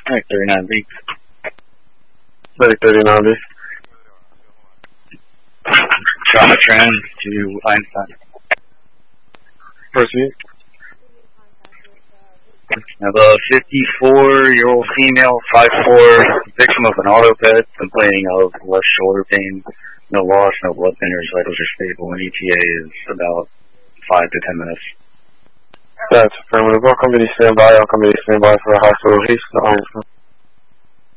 Alright, 39B. 39B. Trauma trend to Einstein. Proceed. Now, the 54-year-old female, 5'4", victim of an auto bed, complaining of left shoulder pain, no loss, no blood thinners, vitals are stable, and ETA is about 5 to 10 minutes. That's affirmative. All companies stand by. All companies stand by for a hospital haste to Einstein.